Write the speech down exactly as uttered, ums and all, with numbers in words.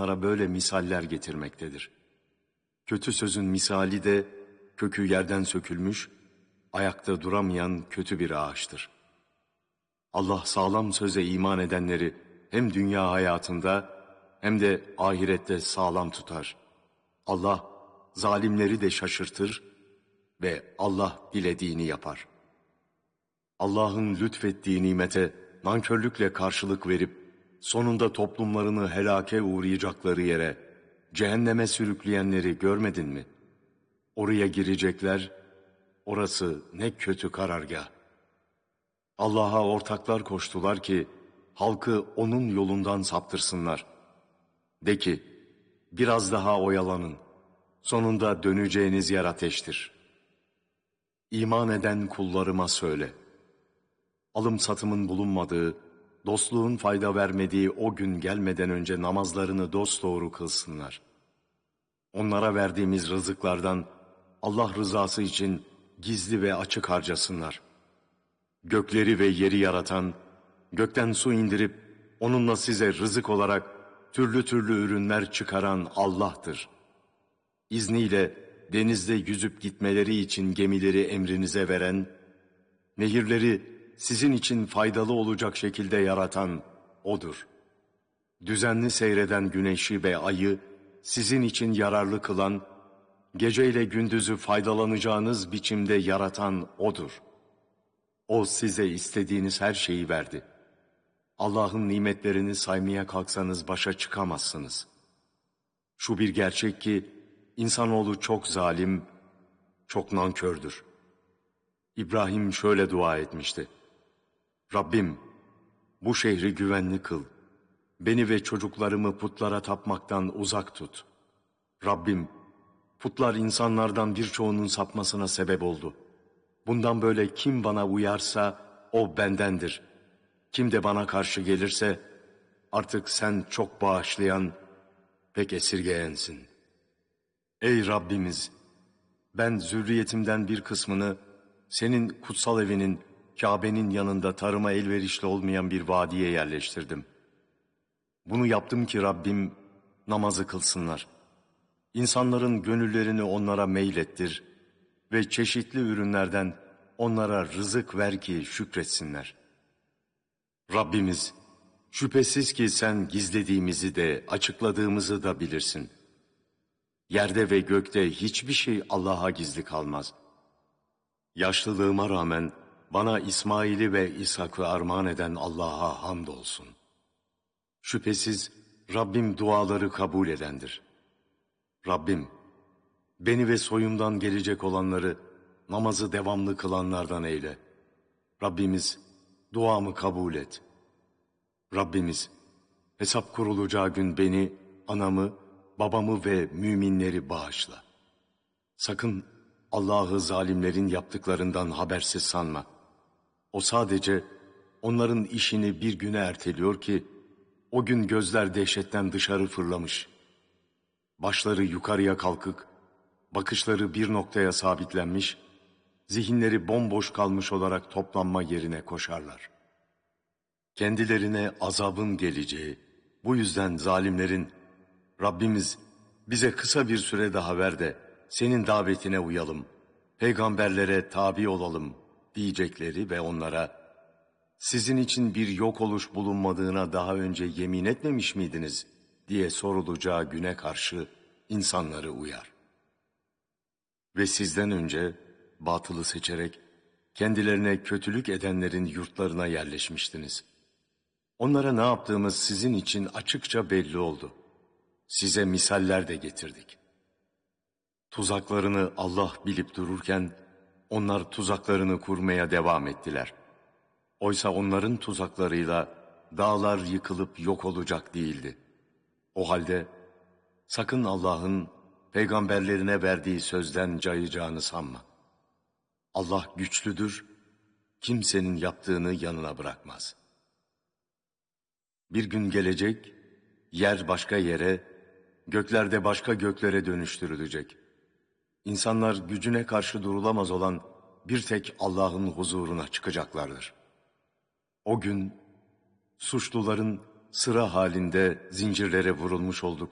insanlara böyle misaller getirmektedir. Kötü sözün misali de kökü yerden sökülmüş, ayakta duramayan kötü bir ağaçtır. Allah sağlam söze iman edenleri hem dünya hayatında hem de ahirette sağlam tutar. Allah zalimleri de şaşırtır ve Allah dilediğini yapar. Allah'ın lütfettiği nimete nankörlükle karşılık verip sonunda toplumlarını helake uğrayacakları yere, cehenneme sürükleyenleri görmedin mi? Oraya girecekler, orası ne kötü karargah. Allah'a ortaklar koştular ki halkı onun yolundan saptırsınlar. De ki, biraz daha oyalanın, sonunda döneceğiniz yer ateştir. İman eden kullarıma söyle, alım satımın bulunmadığı, dostluğun fayda vermediği o gün gelmeden önce namazlarını dosdoğru kılsınlar. Onlara verdiğimiz rızıklardan Allah rızası için gizli ve açık harcasınlar. Gökleri ve yeri yaratan, gökten su indirip onunla size rızık olarak türlü türlü ürünler çıkaran Allah'tır. İzniyle denizde yüzüp gitmeleri için gemileri emrinize veren, nehirleri sizin için faydalı olacak şekilde yaratan O'dur. Düzenli seyreden güneşi ve ayı sizin için yararlı kılan, geceyle gündüzü faydalanacağınız biçimde yaratan O'dur. O size istediğiniz her şeyi verdi. Allah'ın nimetlerini saymaya kalksanız başa çıkamazsınız. Şu bir gerçek ki, insanoğlu çok zalim, çok nankördür. İbrahim şöyle dua etmişti. Rabbim, bu şehri güvenli kıl. Beni ve çocuklarımı putlara tapmaktan uzak tut. Rabbim, putlar insanlardan birçoğunun sapmasına sebep oldu. Bundan böyle kim bana uyarsa o bendendir. Kim de bana karşı gelirse artık sen çok bağışlayan, pek esirgeyensin. Ey Rabbimiz! Ben zürriyetimden bir kısmını senin kutsal evinin, Kabe'nin yanında tarıma elverişli olmayan bir vadiye yerleştirdim. Bunu yaptım ki Rabbim namazı kılsınlar. İnsanların gönüllerini onlara meylettir ve çeşitli ürünlerden onlara rızık ver ki şükretsinler. Rabbimiz, şüphesiz ki sen gizlediğimizi de açıkladığımızı da bilirsin. Yerde ve gökte hiçbir şey Allah'a gizli kalmaz. Yaşlılığıma rağmen bana İsmail'i ve İshak'ı armağan eden Allah'a hamdolsun. Şüphesiz Rabbim duaları kabul edendir. Rabbim, beni ve soyumdan gelecek olanları namazı devamlı kılanlardan eyle. Rabbimiz, duamı kabul et. Rabbimiz, hesap kurulacağı gün beni, anamı, babamı ve müminleri bağışla. Sakın Allah'ı zalimlerin yaptıklarından habersiz sanma. O sadece onların işini bir güne erteliyor ki, o gün gözler dehşetten dışarı fırlamış. Başları yukarıya kalkık, bakışları bir noktaya sabitlenmiş, zihinleri bomboş kalmış olarak toplanma yerine koşarlar. Kendilerine azabın geleceği, bu yüzden zalimlerin, Rabbimiz bize kısa bir süre daha ver de senin davetine uyalım, peygamberlere tabi olalım diyecekleri ve onlara, sizin için bir yok oluş bulunmadığına daha önce yemin etmemiş miydiniz diye sorulacağı güne karşı insanları uyar. Ve sizden önce batılı seçerek kendilerine kötülük edenlerin yurtlarına yerleşmiştiniz. Onlara ne yaptığımız sizin için açıkça belli oldu. Size misaller de getirdik. Tuzaklarını Allah bilip dururken onlar tuzaklarını kurmaya devam ettiler. Oysa onların tuzaklarıyla dağlar yıkılıp yok olacak değildi. O halde sakın Allah'ın peygamberlerine verdiği sözden cayacağını sanma. Allah güçlüdür, kimsenin yaptığını yanına bırakmaz. Bir gün gelecek, yer başka yere, göklerde başka göklere dönüştürülecek. İnsanlar gücüne karşı durulamaz olan bir tek Allah'ın huzuruna çıkacaklardır. O gün suçluların sıra halinde zincirlere vurulmuş olduk.